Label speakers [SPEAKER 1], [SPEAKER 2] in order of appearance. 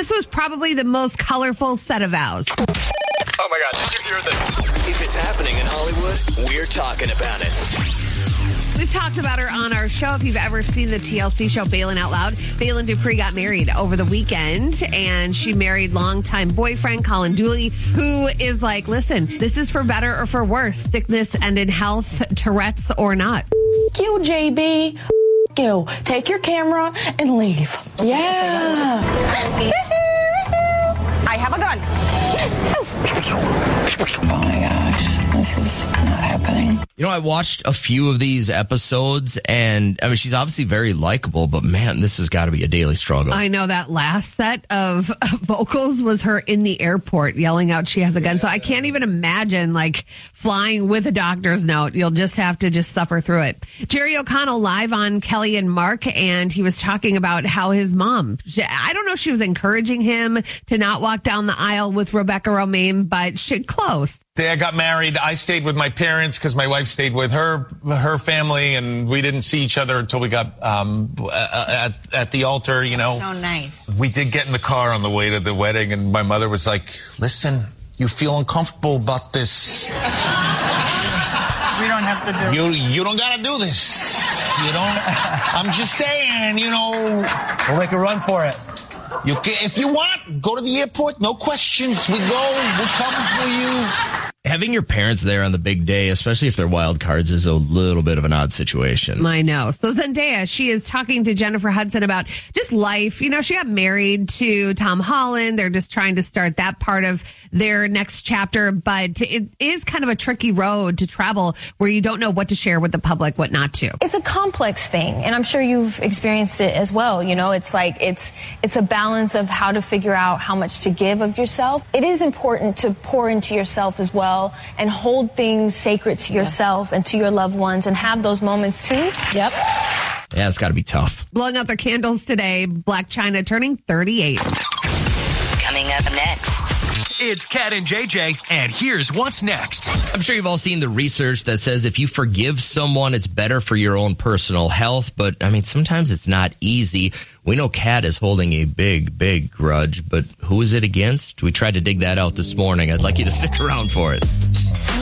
[SPEAKER 1] This was probably the most colorful set of vows.
[SPEAKER 2] Oh my God, did you hear this?
[SPEAKER 3] If it's happening in Hollywood, we're talking about it.
[SPEAKER 1] We've talked about her on our show. If you've ever seen the TLC show Bailin' Out Loud, Bailin' Dupree got married over the weekend, and she married longtime boyfriend Colin Dooley, who is like, listen, this is for better or for worse, sickness and in health, Tourette's or not.
[SPEAKER 4] You, JB. You. Take your camera and leave. Yeah. I have a gun.
[SPEAKER 5] Oh my gosh, this is not happening.
[SPEAKER 6] You know, I watched a few of these episodes, and I mean, she's obviously very likable, but man, this has got to be a daily struggle.
[SPEAKER 1] I know that last set of vocals was her in the airport yelling out she has a gun. So I can't even imagine like flying with a doctor's note. You'll just have to suffer through it. Jerry O'Connell live on Kelly and Mark, and he was talking about how his mom, I don't know if she was encouraging him to not walk down the aisle with Rebecca Romaine, but close.
[SPEAKER 7] The day I got married, I stayed with my parents because my wife stayed with her family, and we didn't see each other until we got at the altar, you know.
[SPEAKER 8] So nice.
[SPEAKER 7] We did get in the car on the way to the wedding, and my mother was like, listen, you feel uncomfortable about this.
[SPEAKER 8] We don't have to do it.
[SPEAKER 7] You don't got to do this. You don't. I'm just saying, you know.
[SPEAKER 9] We'll make a run for it.
[SPEAKER 7] You can, if you want, go to the airport. No questions. We'll come for you.
[SPEAKER 6] Having your parents there on the big day, especially if they're wild cards, is a little bit of an odd situation.
[SPEAKER 1] I know. So Zendaya, she is talking to Jennifer Hudson about just life. You know, she got married to Tom Holland. They're just trying to start that part of their next chapter. But it is kind of a tricky road to travel where you don't know what to share with the public, what not to.
[SPEAKER 10] It's a complex thing, and I'm sure you've experienced it as well. You know, it's like it's a balance of how to figure out how much to give of yourself. It is important to pour into yourself as well and hold things sacred to yourself and to your loved ones and have those moments too.
[SPEAKER 1] Yep.
[SPEAKER 6] Yeah, it's got to be tough.
[SPEAKER 1] Blowing out their candles today, Blac Chyna turning 38.
[SPEAKER 11] Coming up next.
[SPEAKER 12] It's Kat and JJ, and here's what's next.
[SPEAKER 6] I'm sure you've all seen the research that says if you forgive someone, it's better for your own personal health. But, I mean, sometimes it's not easy. We know Kat is holding a big, big grudge, but who is it against? We tried to dig that out this morning. I'd like you to stick around for it.